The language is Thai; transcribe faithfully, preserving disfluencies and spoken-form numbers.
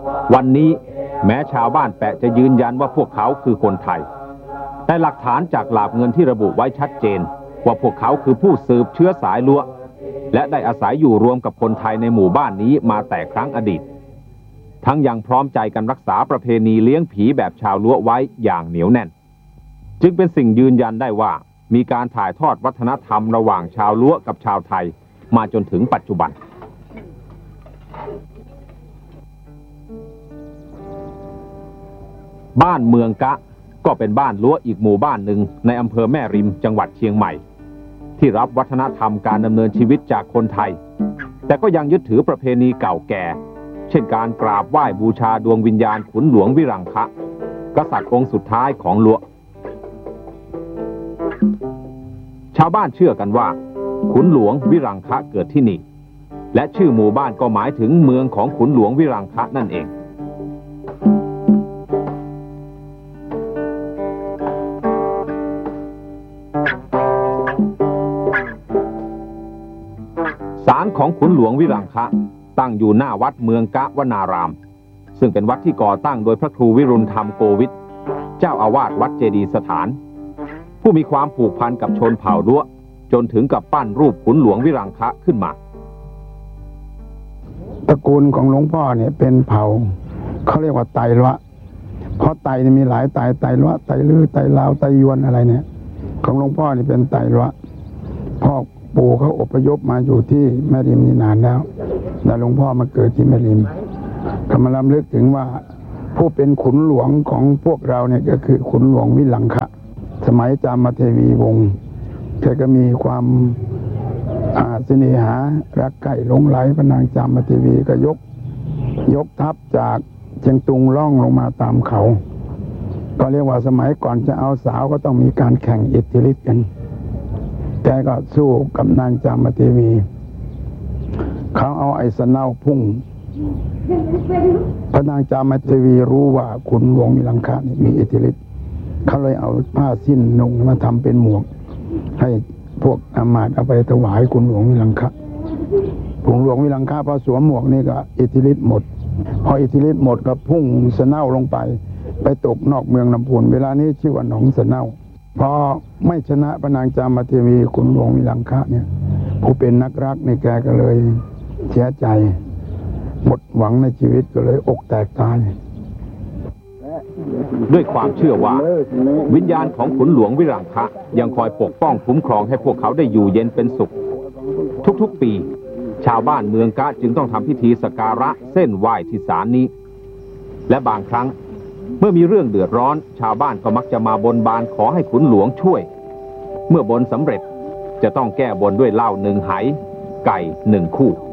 วันนี้แม้ชาวบ้านแปะจะยืนยันว่าพวกเขาคือคนไทยแต่หลักฐานจากหลาบเงินที่ระบุไว้ชัดเจนว่าพวกเขาคือผู้สืบเชื้อสายลัวและได้อาศัยอยู่รวมกับคนไทยในหมู่บ้านนี้มาแต่ครั้งอดีตทั้งยังพร้อมใจกันรักษาประเพณีเลี้ยงผีแบบชาวลัวไว้อย่างเหนียวแน่นจึงเป็นสิ่งยืนยันได้ว่ามีการถ่ายทอดวัฒนธรรมระหว่างชาวลัวกับชาวไทยมาจนถึงปัจจุบันบ้านเมืองกะก็เป็นบ้านลัวอีกหมู่บ้านหนึ่งในอำเภอแม่ริมจังหวัดเชียงใหม่ที่รับวัฒนธรรมการดำเนินชีวิตจากคนไทยแต่ก็ยังยึดถือประเพณีเก่าแก่เช่นการกราบไหว้บูชาดวงวิญญาณขุนหลวงวิรังคะกษัตริย์องค์สุดท้ายของลัวชาวบ้านเชื่อกันว่าขุนหลวงวิรังคะเกิดที่นี่และชื่อหมู่บ้านก็หมายถึงเมืองของขุนหลวงวิรังคะนั่นเองศาลของขุนหลวงวิรังคะตั้งอยู่หน้าวัดเมืองกะวนารามซึ่งเป็นวัดที่ก่อตั้งโดยพระครูวิรุณธรรมโกวิทเจ้าอาวาสวัดเจดีย์สถานผู้มีความผูกพันกับชนเผ่าลัวจนถึงกับปั้นรูปขุนหลวงวิรังคะขึ้นมาตระกูลของหลวงพ่อเนี่ยเป็นเผ่าเขาเรียกว่าไตลัวเพราะไตนี่มีหลายไตไตลัวไตลือไตลาวไตยวนอะไรเนี่ยของหลวงพ่อนี่เป็นไตลัวพ่อปู่เขาอพยพมาอยู่ที่แม่ริมนี่นานแล้วแต่หลวงพ่อมาเกิดที่แม่ริมก็มาลำลึกถึงว่าผู้เป็นขุนหลวงของพวกเราเนี่ยก็คือขุนหลวงวิรังคะสมัยจามเทวีวงศ์แกก็มีความอาเสน่หารักใกล้หลงไหลพระนางจามเทวีก็ยกยกทัพจากเชียงตุงล่องลงมาตามเขาก็เรียกว่าสมัยก่อนจะเอาสาวก็ต้องมีการแข่งอิทธิฤทธิ์กันแกก็สู้กับนางจามเทวีเขาเอาไอ้สะเนาพุ่งพระนางจามเทวีรู้ว่าขุนหลวงวิรังคะนี่มีอิทธิฤทธิ์เขาเลยเอาผ้าสิ้นนุ่งมาทำเป็นหมวกให้พวกอมาตย์เอาไปถวายขุนหลวงวิรังคะขุนหลวงวิรังคะพอสวมหมวกนี่ก็อิทธิฤทธิ์หมดพออิทธิฤทธิ์หมดก็พุ่งสะเนาลงไปไปตกนอกเมืองลำพูนเวลานี้ชื่อว่าหนองสะเนาพอไม่ชนะพระนางจามเทวีขุนหลวงวิรังคะเนี่ยผู้เป็นนักรักในแกก็เลยเสียใจหมดหวังในชีวิตก็เลยอกแตกตายด้วยความเชื่อว่าวิญญาณของขุนหลวงวิรังคะยังคอยปกป้องคุ้มครองให้พวกเขาได้อยู่เย็นเป็นสุขทุกๆปีชาวบ้านเมืองกะจึงต้องทำพิธีสักการะเส้นไหว้ที่ศาลนี้และบางครั้งเมื่อมีเรื่องเดือดร้อนชาวบ้านก็มักจะมาบนบานขอให้ขุนหลวงช่วยเมื่อบนสำเร็จจะต้องแก้บนด้วยเหล้าหนึ่งไหไก่หนึ่งคู่